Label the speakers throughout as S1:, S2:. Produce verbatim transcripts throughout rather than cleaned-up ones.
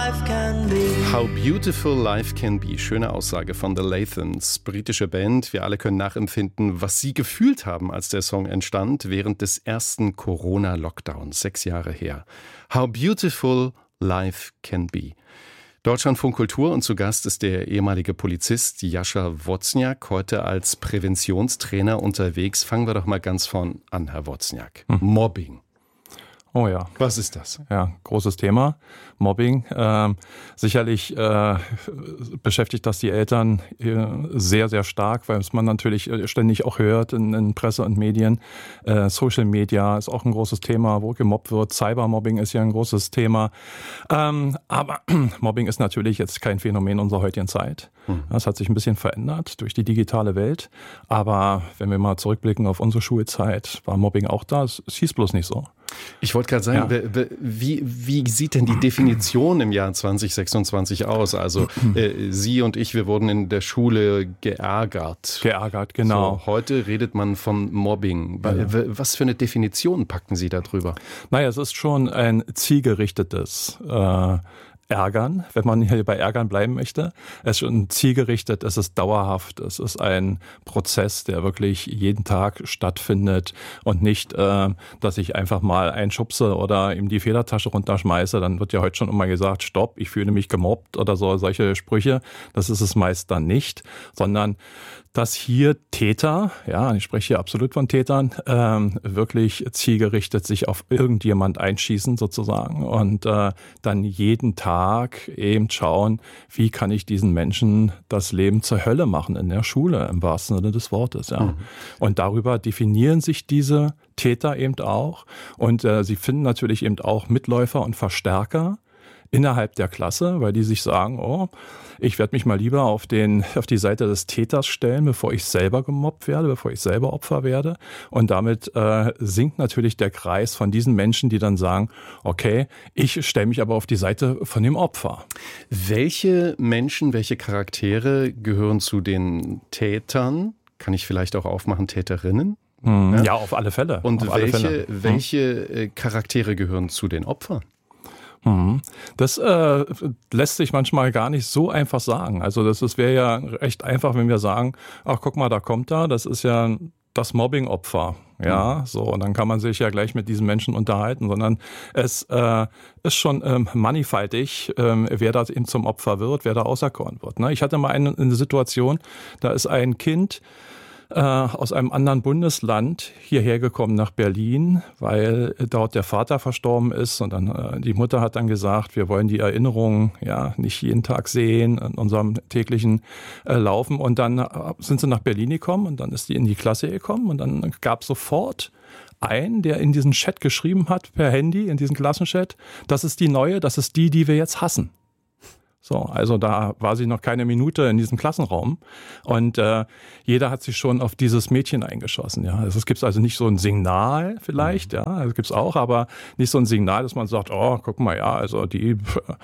S1: life can be.
S2: How beautiful life can be. Schöne Aussage von The Lathans, britische Band. Wir alle können nachempfinden, was sie gefühlt haben, als der Song entstand, während des ersten Corona-Lockdowns, sechs Jahre her. How beautiful life can be. Deutschlandfunk Kultur und zu Gast ist der ehemalige Polizist Jascha Wozniak, heute als Präventionstrainer unterwegs. Fangen wir doch mal ganz vorn an, Herr Wozniak. Hm. Mobbing.
S3: Oh ja.
S2: Was ist das?
S3: Ja, großes Thema. Mobbing. Ähm, sicherlich äh, beschäftigt das die Eltern äh, sehr, sehr stark, weil es man natürlich ständig auch hört in, in Presse und Medien. Äh, Social Media ist auch ein großes Thema, wo gemobbt wird. Cybermobbing ist ja ein großes Thema. Ähm, aber Mobbing ist natürlich jetzt kein Phänomen unserer heutigen Zeit. Hm. Das hat sich ein bisschen verändert durch die digitale Welt. Aber wenn wir mal zurückblicken auf unsere Schulzeit, war Mobbing auch da. Es, es hieß bloß nicht so.
S2: Ich wollte gerade sagen, ja. wie, wie sieht denn die Definition im Jahr zwanzig sechsundzwanzig aus? Also äh, Sie und ich, wir wurden in der Schule geärgert.
S3: Geärgert, genau.
S2: So, heute redet man von Mobbing. Ja. Was für eine Definition packen Sie da drüber?
S3: Naja, es ist schon ein zielgerichtetes äh, Ärgern, wenn man hier bei Ärgern bleiben möchte. Es ist schon zielgerichtet, es ist dauerhaft, es ist ein Prozess, der wirklich jeden Tag stattfindet und nicht, äh, dass ich einfach mal einschubse oder ihm die Federtasche runterschmeiße. Dann wird ja heute schon immer gesagt, stopp, ich fühle mich gemobbt oder so, solche Sprüche. Das ist es meist dann nicht, sondern dass hier Täter, ja, ich spreche hier absolut von Tätern, ähm, wirklich zielgerichtet sich auf irgendjemand einschießen sozusagen und äh, dann jeden Tag eben schauen, wie kann ich diesen Menschen das Leben zur Hölle machen in der Schule, im wahrsten Sinne des Wortes, ja. Mhm. Und darüber definieren sich diese Täter eben auch und äh, sie finden natürlich eben auch Mitläufer und Verstärker innerhalb der Klasse, weil die sich sagen, oh, ich werde mich mal lieber auf den auf die Seite des Täters stellen, bevor ich selber gemobbt werde, bevor ich selber Opfer werde. Und damit äh, sinkt natürlich der Kreis von diesen Menschen, die dann sagen, okay, ich stelle mich aber auf die Seite von dem Opfer.
S2: Welche Menschen, welche Charaktere gehören zu den Tätern? Kann ich vielleicht auch aufmachen, Täterinnen?
S3: Hm, ja? ja, auf alle Fälle.
S2: Und
S3: auf
S2: welche,
S3: alle Fälle.
S2: welche hm. Charaktere gehören zu den Opfern?
S3: Das äh, lässt sich manchmal gar nicht so einfach sagen. Also das, das wäre ja recht einfach, wenn wir sagen, ach guck mal, da kommt er, das ist ja das Mobbing-Opfer. Ja, so, und dann kann man sich ja gleich mit diesen Menschen unterhalten, sondern es äh, ist schon ähm, mannigfaltig, ähm, wer da eben zum Opfer wird, wer da auserkoren wird. Ne? Ich hatte mal eine, eine Situation, da ist ein Kind Äh, aus einem anderen Bundesland hierher gekommen nach Berlin, weil dort der Vater verstorben ist und dann äh, die Mutter hat dann gesagt, wir wollen die Erinnerungen ja nicht jeden Tag sehen in unserem täglichen äh, Laufen und dann äh, sind sie nach Berlin gekommen und dann ist die in die Klasse gekommen und dann gab es sofort einen, der in diesen Chat geschrieben hat per Handy, in diesen Klassenchat, das ist die neue, das ist die, die wir jetzt hassen. So, also da war sie noch keine Minute in diesem Klassenraum und äh, jeder hat sich schon auf dieses Mädchen eingeschossen. Ja, also es gibt also nicht so ein Signal vielleicht, ja, das gibt's auch, aber nicht so ein Signal, dass man sagt, oh, guck mal, ja, also die,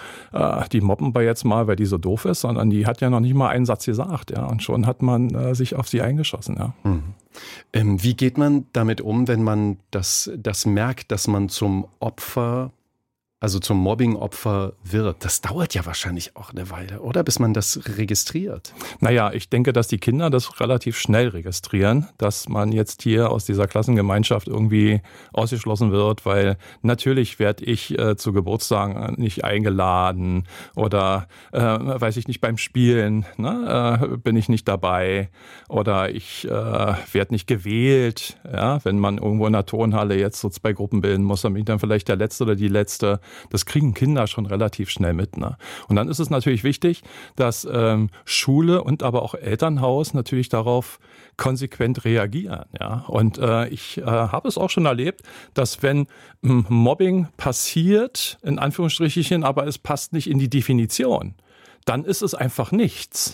S3: äh, die mobben wir jetzt mal, weil die so doof ist, sondern die hat ja noch nicht mal einen Satz gesagt, ja, und schon hat man äh, sich auf sie eingeschossen, ja.
S2: Mhm. Ähm, wie geht man damit um, wenn man das, das merkt, dass man zum Opfer also zum Mobbing-Opfer wird? Das dauert ja wahrscheinlich auch eine Weile, oder? Bis man das registriert.
S3: Naja, ich denke, dass die Kinder das relativ schnell registrieren, dass man jetzt hier aus dieser Klassengemeinschaft irgendwie ausgeschlossen wird, weil natürlich werde ich äh, zu Geburtstagen nicht eingeladen oder, äh, weiß ich nicht, beim Spielen ne, äh, bin ich nicht dabei oder ich äh, werde nicht gewählt. Ja, wenn man irgendwo in der Turnhalle jetzt so zwei Gruppen bilden muss, dann bin ich dann vielleicht der Letzte oder die Letzte. Das kriegen Kinder schon relativ schnell mit. Ne? Und dann ist es natürlich wichtig, dass ähm, Schule und aber auch Elternhaus natürlich darauf konsequent reagieren. Ja? Und äh, ich äh, habe es auch schon erlebt, dass wenn m, Mobbing passiert, in Anführungsstrichen, aber es passt nicht in die Definition, dann ist es einfach nichts.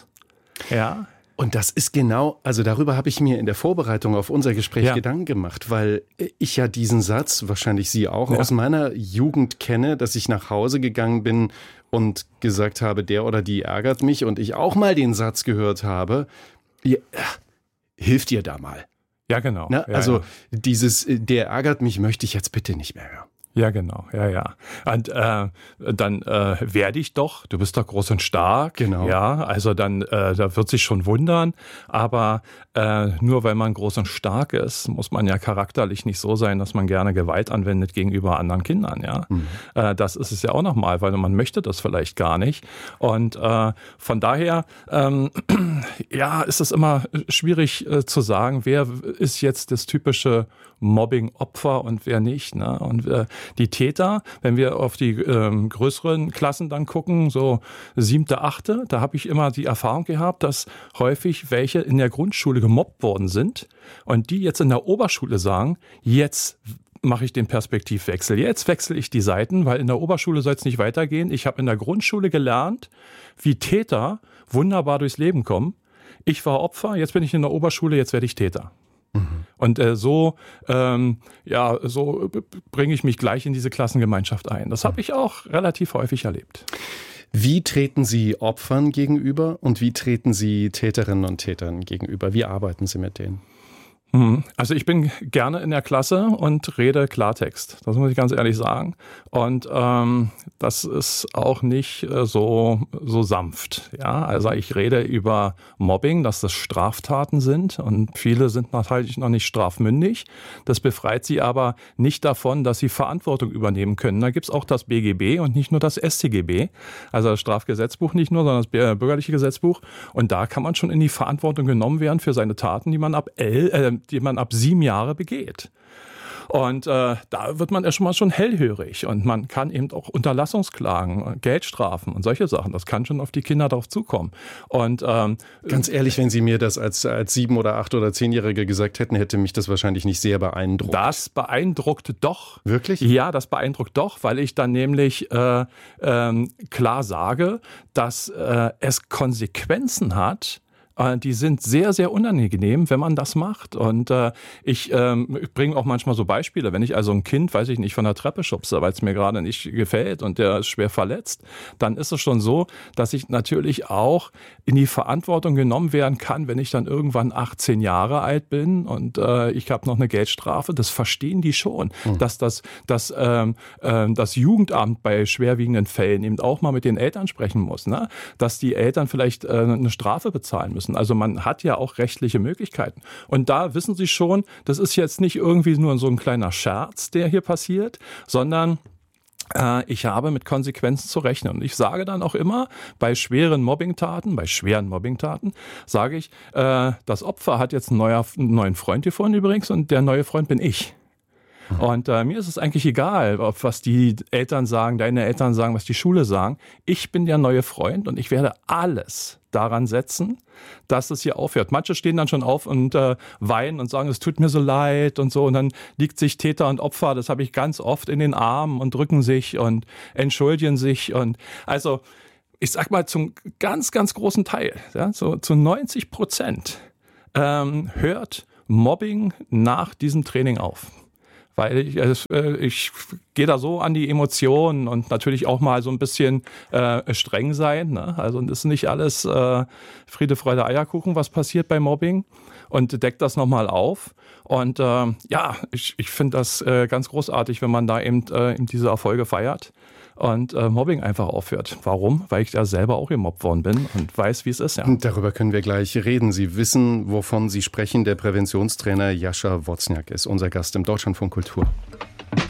S3: Ja.
S2: Und das ist genau, also darüber habe ich mir in der Vorbereitung auf unser Gespräch ja. Gedanken gemacht, weil ich ja diesen Satz, wahrscheinlich Sie auch, ja. aus meiner Jugend kenne, dass ich nach Hause gegangen bin und gesagt habe, der oder die ärgert mich und ich auch mal den Satz gehört habe, ja, hilft dir da mal.
S3: Ja, genau.
S2: Na,
S3: ja,
S2: also
S3: ja.
S2: dieses, der ärgert mich, möchte ich jetzt bitte nicht mehr hören.
S3: Ja, genau, ja, ja. Und äh, dann äh, werde ich doch, du bist doch groß und stark.
S2: Genau.
S3: Ja, also dann, äh, da wird sich schon wundern. Aber äh, nur weil man groß und stark ist, muss man ja charakterlich nicht so sein, dass man gerne Gewalt anwendet gegenüber anderen Kindern. Ja, mhm. äh, das ist es ja auch nochmal, weil man möchte das vielleicht gar nicht. Und äh, von daher, ähm, ja, ist es immer schwierig äh, zu sagen, wer ist jetzt das typische Mobbing-Opfer und wer nicht. Ne? Und äh, die Täter, wenn wir auf die ähm, größeren Klassen dann gucken, so siebte, achte, da habe ich immer die Erfahrung gehabt, dass häufig welche in der Grundschule gemobbt worden sind und die jetzt in der Oberschule sagen, jetzt mache ich den Perspektivwechsel. Jetzt wechsle ich die Seiten, weil in der Oberschule soll es nicht weitergehen. Ich habe in der Grundschule gelernt, wie Täter wunderbar durchs Leben kommen. Ich war Opfer, jetzt bin ich in der Oberschule, jetzt werde ich Täter. Und äh, so, ähm, ja, so bringe ich mich gleich in diese Klassengemeinschaft ein. Das habe ich auch relativ häufig erlebt.
S2: Wie treten Sie Opfern gegenüber und wie treten Sie Täterinnen und Tätern gegenüber? Wie arbeiten Sie mit denen?
S3: Also ich bin gerne in der Klasse und rede Klartext. Das muss ich ganz ehrlich sagen. Und ähm, das ist auch nicht äh, so so sanft. Ja, also ich rede über Mobbing, dass das Straftaten sind und viele sind natürlich noch nicht strafmündig. Das befreit sie aber nicht davon, dass sie Verantwortung übernehmen können. Da gibt's auch das B G B und nicht nur das S t G B, also das Strafgesetzbuch nicht nur, sondern das bürgerliche Gesetzbuch. Und da kann man schon in die Verantwortung genommen werden für seine Taten, die man ab el, äh, die man ab sieben Jahre begeht. Und äh, da wird man erstmal schon hellhörig und man kann eben auch Unterlassungsklagen, Geldstrafen und solche Sachen. Das kann schon auf die Kinder drauf zukommen. Und ähm,
S2: ganz ehrlich, wenn Sie mir das als als sieben oder acht oder zehnjährige gesagt hätten, hätte mich das wahrscheinlich nicht sehr beeindruckt.
S3: Das beeindruckt doch.
S2: Wirklich?
S3: Ja, das beeindruckt doch, weil ich dann nämlich äh, ähm, klar sage, dass äh, es Konsequenzen hat. Die sind sehr, sehr unangenehm, wenn man das macht. Und äh, ich ähm, bringe auch manchmal so Beispiele. Wenn ich also ein Kind, weiß ich nicht, von der Treppe schubse, weil es mir gerade nicht gefällt und der ist schwer verletzt, dann ist es schon so, dass ich natürlich auch in die Verantwortung genommen werden kann, wenn ich dann irgendwann achtzehn Jahre alt bin und äh, ich habe noch eine Geldstrafe. Das verstehen die schon, mhm. dass das, dass, ähm, äh, das Jugendamt bei schwerwiegenden Fällen eben auch mal mit den Eltern sprechen muss, ne? Dass die Eltern vielleicht äh, eine Strafe bezahlen müssen. Also man hat ja auch rechtliche Möglichkeiten. Und da wissen Sie schon, das ist jetzt nicht irgendwie nur so ein kleiner Scherz, der hier passiert, sondern äh, ich habe mit Konsequenzen zu rechnen. Und ich sage dann auch immer, bei schweren Mobbingtaten, bei schweren Mobbingtaten, sage ich, äh, das Opfer hat jetzt einen, neuer, einen neuen Freund gefunden übrigens und der neue Freund bin ich. Und äh, mir ist es eigentlich egal, ob was die Eltern sagen, deine Eltern sagen, was die Schule sagen. Ich bin der neue Freund und ich werde alles daran setzen, dass es hier aufhört. Manche stehen dann schon auf und äh, weinen und sagen, es tut mir so leid und so. Und dann liegt sich Täter und Opfer, das habe ich ganz oft, in den Armen und drücken sich und entschuldigen sich. Und also ich sag mal zum ganz, ganz großen Teil, ja, so zu neunzig Prozent ähm, hört Mobbing nach diesem Training auf. Weil ich, ich gehe da so an die Emotionen und natürlich auch mal so ein bisschen äh, streng sein. Ne? Also es ist nicht alles äh, Friede, Freude, Eierkuchen, was passiert bei Mobbing. Und deckt das nochmal auf. Und äh, ja, ich, ich finde das äh, ganz großartig, wenn man da eben, äh, eben diese Erfolge feiert und äh, Mobbing einfach aufhört. Warum? Weil ich da selber auch gemobbt worden bin und weiß, wie es ist. Ja.
S2: Und darüber können wir gleich reden. Sie wissen, wovon Sie sprechen. Der Präventionstrainer Jascha Wozniak ist unser Gast im Deutschlandfunk Kultur.